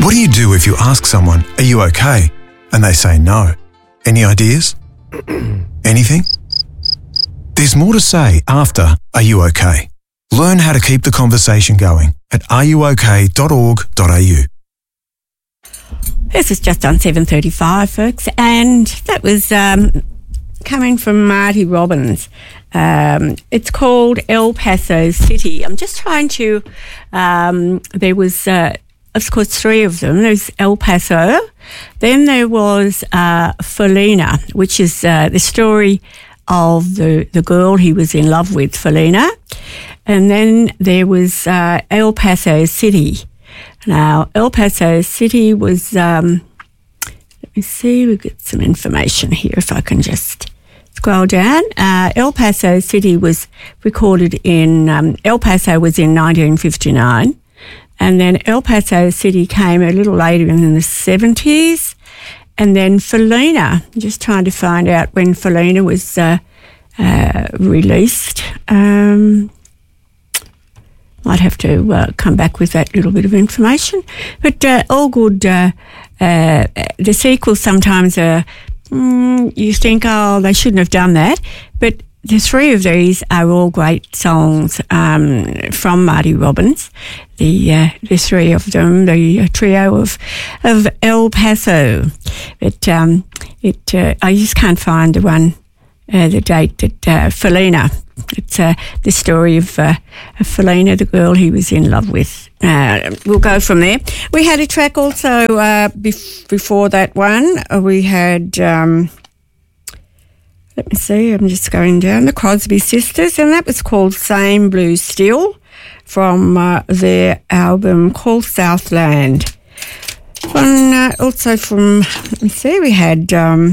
What do you do if you ask someone, "Are you okay?" and they say no? Any ideas? Anything? There's more to say after Are You OK? Learn how to keep the conversation going at areyouok.org.au. This is just on 7:35, folks, and that was coming from Marty Robbins. It's called El Paso City. I'm just trying to, there was, of course, three of them. There's El Paso. Then there was Felina, which is the story of the girl he was in love with, Felina. And then there was El Paso City. Now, El Paso City was, let me see, we'll get some information here if I can just scroll down. El Paso City was recorded in, El Paso was in 1959. And then El Paso City came a little later in the 70s. And then Felina, just trying to find out when Felina was released. Might have to come back with that little bit of information. But all good. The sequels sometimes are, you think, oh, they shouldn't have done that. But the three of these are all great songs from Marty Robbins. The three of them, the trio of El Paso. But I just can't find the one, the date that Felina. It's the story of Felina, the girl he was in love with. We'll go from there. We had a track also before that one. We had, let me see, I'm just going down, the Crosby Sisters, and that was called Same Blue Still from their album called Southland. Also from, let me see, we had,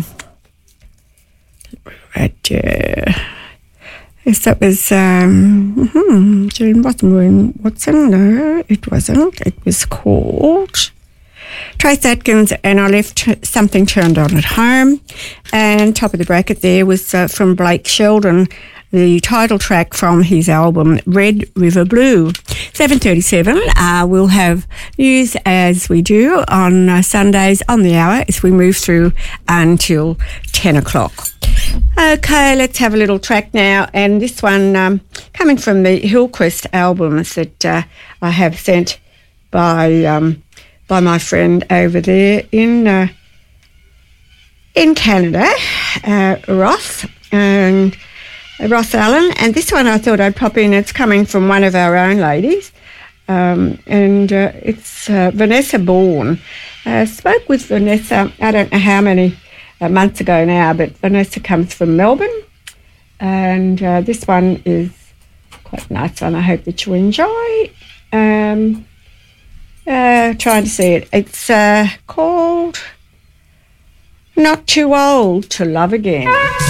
yes, that was June Watson. No, it wasn't. It was called Trace Atkins and I Left Something Turned On at Home. And top of the bracket there was from Blake Sheldon, the title track from his album Red River Blue. 7:37. We'll have news as we do on Sundays on the hour as we move through until 10 o'clock. Okay, let's have a little track now, and this one coming from the Hillquest albums that I have sent by my friend over there in Canada, Ross Allen, and this one I thought I'd pop in. It's coming from one of our own ladies, and it's Vanessa Bourne. Spoke with Vanessa, I don't know how many months ago now, but Vanessa comes from Melbourne, and this one is quite a nice one. I hope that you enjoy. Trying to see it. It's called Not Too Old to Love Again.